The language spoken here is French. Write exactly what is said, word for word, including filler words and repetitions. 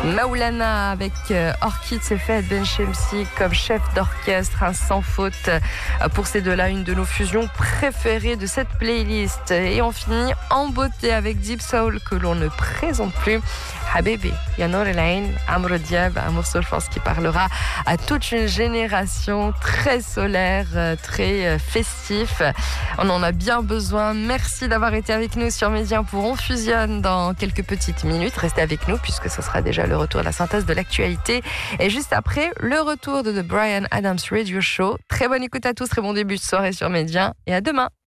Maulana avec euh, Orchid, c'est fait Ben Shemsi comme chef d'orchestre, un sans faute euh, pour ces deux-là, une de nos fusions préférées de cette playlist. Et on finit en beauté avec Deep Soul que l'on ne présente plus. Habibi, Yanor Elaine, Amro Diab, un morceau je pense qui parlera à toute une génération, très solaire, euh, très euh, festif. On en a bien besoin. Merci d'avoir été avec nous sur Média pour On Fusionne dans quelques petites minutes. Restez avec nous puisque ce sera déjà le retour de la synthèse de l'actualité. Et juste après, le retour de The Bryan Adams Radio Show. Très bonne écoute à tous, très bon début de soirée sur Média et à demain.